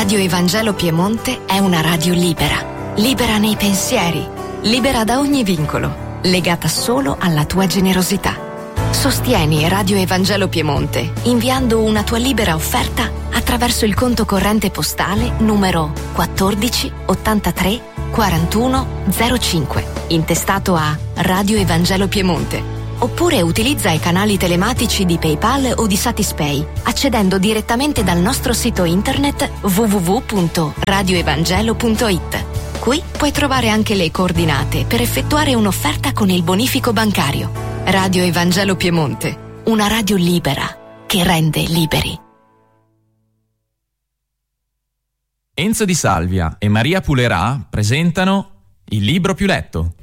Radio Evangelo Piemonte è una radio libera, libera nei pensieri, libera da ogni vincolo, legata solo alla tua generosità. Sostieni Radio Evangelo Piemonte inviando una tua libera offerta attraverso il conto corrente postale numero 14 83 41 05, intestato a Radio Evangelo Piemonte. Oppure utilizza i canali telematici di PayPal o di Satispay, accedendo direttamente dal nostro sito internet www.radioevangelo.it. Qui puoi trovare anche le coordinate per effettuare un'offerta con il bonifico bancario. Radio Evangelo Piemonte, una radio libera che rende liberi. Enzo Di Salvia e Maria Pulerà presentano Il libro più letto.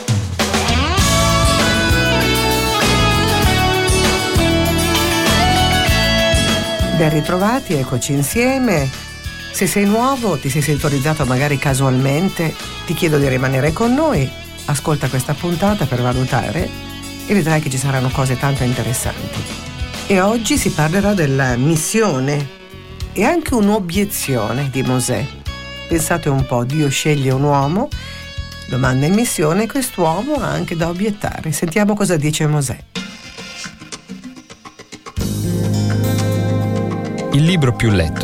Ben ritrovati, eccoci insieme. Se sei nuovo, ti sei sintonizzato magari casualmente, ti chiedo di rimanere con noi, ascolta questa puntata per valutare e vedrai che ci saranno cose tanto interessanti. E oggi si parlerà della missione e anche un'obiezione di Mosè. Pensate un po', Dio sceglie un uomo, lo manda in missione e quest'uomo ha anche da obiettare. Sentiamo cosa dice Mosè. Il libro più letto.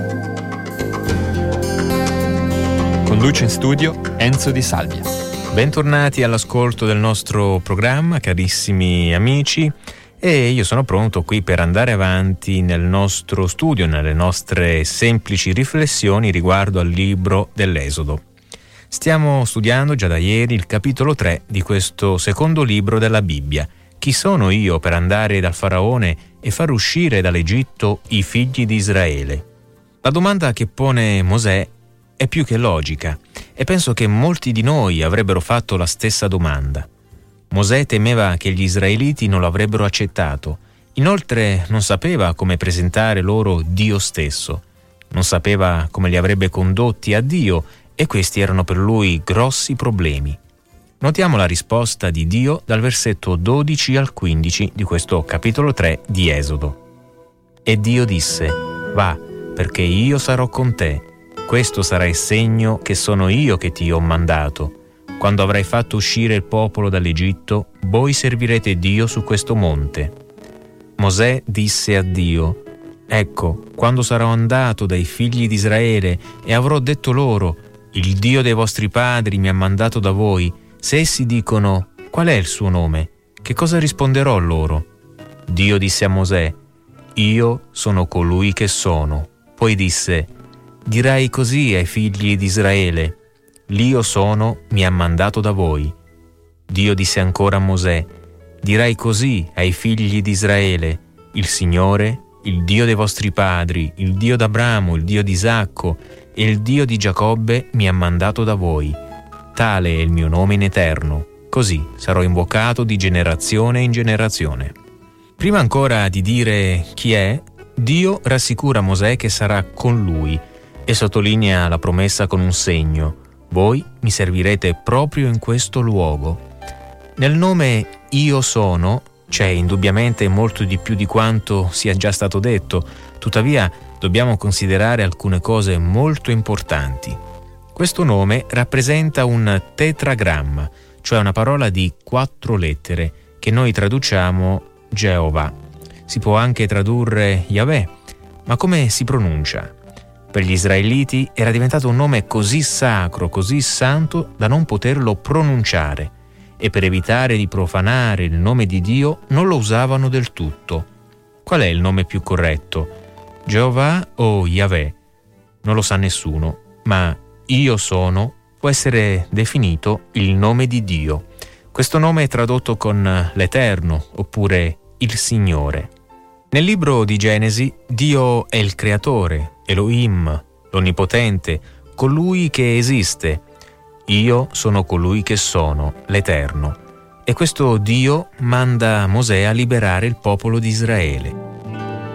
Conduce in studio Enzo Di Salvia. Bentornati all'ascolto del nostro programma, carissimi amici, e io sono pronto qui per andare avanti nel nostro studio, nelle nostre semplici riflessioni riguardo al libro dell'Esodo. Stiamo studiando già da ieri il capitolo 3 di questo secondo libro della Bibbia. Chi sono io per andare dal faraone e far uscire dall'Egitto i figli di Israele? La domanda che pone Mosè è più che logica e penso che molti di noi avrebbero fatto la stessa domanda. Mosè temeva che gli israeliti non lo avrebbero accettato. Inoltre non sapeva come presentare loro Dio stesso. Non sapeva come li avrebbe condotti a Dio e questi erano per lui grossi problemi. Notiamo la risposta di Dio dal versetto 12 al 15 di questo capitolo 3 di Esodo. E Dio disse: va, perché io sarò con te. Questo sarà il segno che sono io che ti ho mandato. Quando avrai fatto uscire il popolo dall'Egitto, voi servirete Dio su questo monte. Mosè disse a Dio: ecco, quando sarò andato dai figli di Israele e avrò detto loro: il Dio dei vostri padri mi ha mandato da voi, se essi dicono: qual è il suo nome? Che cosa risponderò loro? Dio disse a Mosè: io sono colui che sono. Poi disse: dirai così ai figli di Israele: l'Io sono mi ha mandato da voi. Dio disse ancora a Mosè: dirai così ai figli di Israele: il Signore, il Dio dei vostri padri, il Dio d'Abramo, il Dio di Isacco e il Dio di Giacobbe mi ha mandato da voi. Tale è il mio nome in eterno, così sarò invocato di generazione in generazione. Prima ancora di dire chi è, Dio rassicura Mosè che sarà con lui e sottolinea la promessa con un segno: voi mi servirete proprio in questo luogo. Nel nome Io sono c'è indubbiamente molto di più di quanto sia già stato detto, tuttavia dobbiamo considerare alcune cose molto importanti. Questo nome rappresenta un tetragramma, cioè una parola di 4 lettere, che noi traduciamo Geova. Si può anche tradurre Yahweh, ma come si pronuncia? Per gli israeliti era diventato un nome così sacro, così santo, da non poterlo pronunciare, e per evitare di profanare il nome di Dio non lo usavano del tutto. Qual è il nome più corretto? Geova o Yahweh? Non lo sa nessuno, ma Io sono può essere definito il nome di Dio. Questo nome è tradotto con l'Eterno oppure il Signore. Nel libro di Genesi, Dio è il creatore, Elohim, l'Onnipotente, colui che esiste. Io sono colui che sono, l'Eterno. E questo Dio manda Mosè a liberare il popolo di Israele.